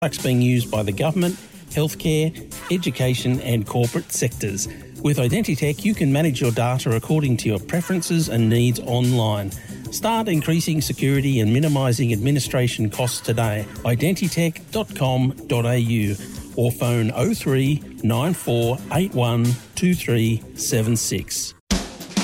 products being used by the government, healthcare, education and corporate sectors. With Identitech, you can manage your data according to your preferences and needs online. Start increasing security and minimising administration costs today. Identitech.com.au or phone 03 9481 2376.